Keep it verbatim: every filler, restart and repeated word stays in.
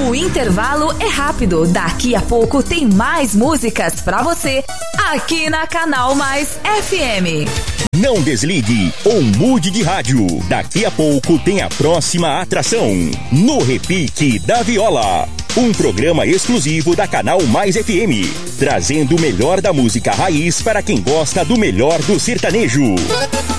O intervalo é rápido. Daqui a pouco tem mais músicas pra você aqui na Canal Mais F M. Não desligue ou mude de rádio. Daqui a pouco tem a próxima atração. No Repique da Viola. Um programa exclusivo da Canal Mais F M. Trazendo o melhor da música raiz para quem gosta do melhor do sertanejo.